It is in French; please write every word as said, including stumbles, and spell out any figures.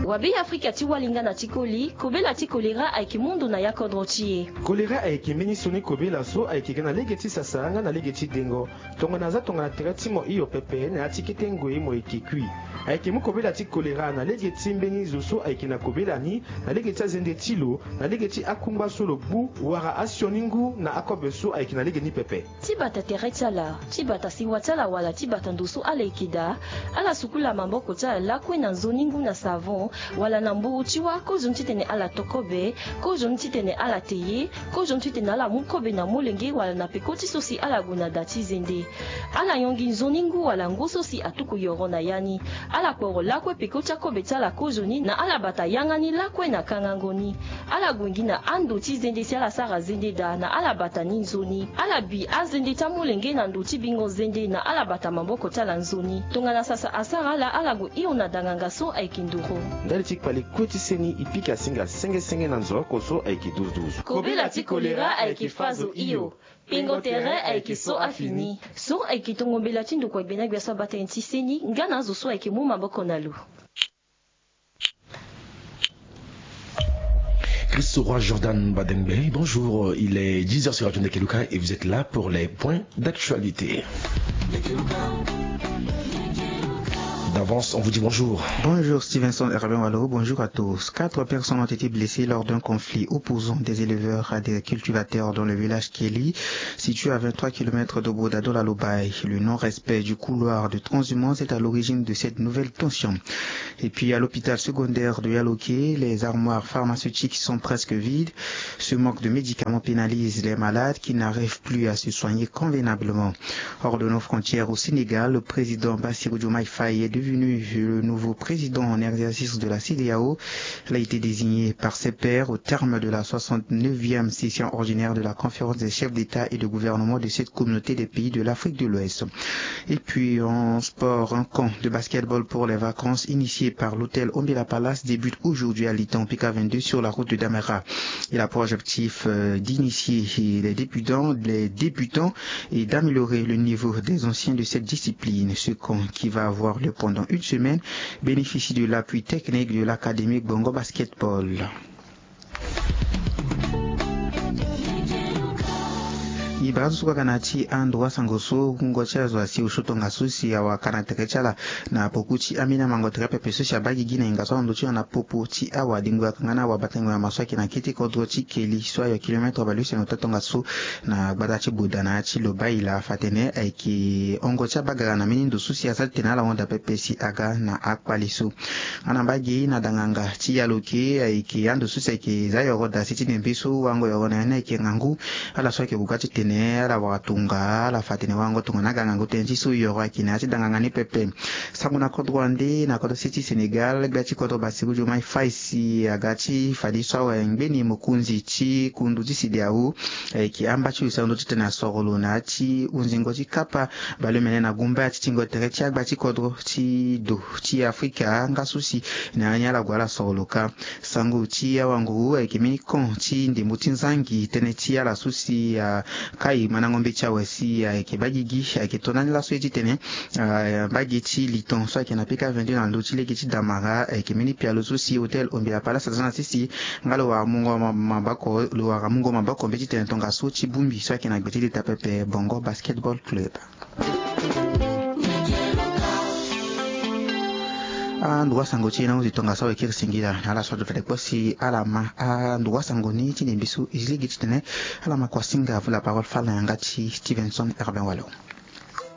Wabi Afrika ti walinga na tikoli, kobela ti kolera aiki mundu na yakodrochie. Kolera aiki mini soni kobela so aiki gana legeti sasanga na legeti dengo. Tonga naza tonga na teratimo iyo pepe na atikete ngwe mo ikikui. Aiki mu kobela ti kolera na legeti mbeni zoso aiki na kobela ni na legeti azende tilo na legeti akumba solo bu wara asioningu na akobeso aiki na legeni pepe. Tibata teretala, tibata siwatala wala tibata ndoso alekida, ala sukula mamboko ta lakwe na zoningu na savon wala na mburu tiwa ko zontitene ala tokobe, ko zontitene ala teye, ko zontitene ala mukobe na molenge wala na pekoti sosi ala guna dati zende. Ala yongi zoningu wala ngoso si atuku yoro na yani, ala koro lakwe pekoti akobe tala ko zoni na ala bata yangani lakwe na kangangoni. Ala gwengi na ando ti zende si ala sara zende da na ala bata ni nzoni. Ala bi azende ta molenge na ndo ti bingo zende na ala bata mamboko tala nzoni. Tonga na sasa asara ala ala go iyo na danganga so aikinduro. Ndali tik pali kweti seni ipika singa senge senge na nzoro koso aiki douze douze. Kobela ti kolera aiki fazo iyo. Pingo terrain aiki so afini. So aiki tongo bela ti ndu kwa gbena gwa so bata enti seni ngana zo so aiki mu mamboko na lu. Christ Roi Jordan Badengbe, bonjour, il est dix heures sur Radio Ndekeluka et vous êtes là pour les points d'actualité. D'avance, on vous dit bonjour. Bonjour Stevenson Herbin Wallo, bonjour à tous. Quatre personnes ont été blessées lors d'un conflit opposant des éleveurs à des cultivateurs dans le village Kelly, situé à vingt-trois kilomètres de Bodado la Lobaye. Le non-respect du couloir de transhumance est à l'origine de cette nouvelle tension. Et puis à l'hôpital secondaire de Yaloké, les armoires pharmaceutiques sont presque vides. Ce manque de médicaments pénalise les malades qui n'arrivent plus à se soigner convenablement. Hors de nos frontières au Sénégal, le président Bassirou Diomaye Faye est devenu le nouveau président en exercice de la C E D E A O. Il a été désigné par ses pairs au terme de la soixante-neuvième session ordinaire de la conférence des chefs d'État et de gouvernement de cette communauté des pays de l'Afrique de l'Ouest. Et puis en sport, un camp de basketball pour les vacances initié par l'hôtel Ombela Palace débute aujourd'hui à Litan P K vingt-deux sur la route de Damera. Il a pour objectif euh, d'initier les débutants, les débutants et d'améliorer le niveau des anciens de cette discipline. Ce camp qui va avoir lieu pendant une semaine bénéficie de l'appui technique de l'Académie Bongo Basketball. Ibazu kwa kanati andwa sangoso kungocha zo asi ushutonga susi ya wakana tekechala na pokuchi amina mango terepe peso shabagi gina ingaso ndochi na popo ti awa dingwa kangana wa batengo ya maswaki na kiti kodrochi keli swa ya kilometre balusi no tatonga su na gbadachi budana chi lobaila fatene aiki ongocha bagara na minindo susi ya satena la wonda pepesi aga na akwalisu anambagi na danganga chi yaloke aiki ando susi aiki zayo roda siti nembisu wango yona na aiki ngangu ala swaki bugati tene ala watunga ala fatene wango tunga na ganga ngutenji su yoro akina ati danganga ni pepe sangu na kodwande na kodo city Senegal gachi kodo Bassirou Diomaye Faye si agachi fadiswa wa ngbeni mukunzi chi kundu ci C E D E A O ki amba chi usando tena sorolo na chi unzingo chi kapa balumene na gumba chi tingo terechi agba chi kodro chi do chi Afrika ngasusi na nyala gwala soroloka sangu chi ya wangu ekimi kon chi ndimuti nzangi tene chi ya la susi ya kai manangombe chawe si ekibagigi ekitonani la sueti tene bagi chi liton so ekina P K vingt-deux na ndo chi leki chi Damara ekimini pia lo susi hotel Ombela Palace sana sisi ngalo wa mungo mabako lo wa mungo mabako mbeti tene tonga so chi bumbi so ekina gbeti ta pepe Bongo Basketball Club. Andwa sango china uzitonga sawa kirsingira ala swado fede kwasi alama andwa sango ni chine bisu izligi tene alama kwa singa vula parole fala ngati Stevenson Herbin Wallo.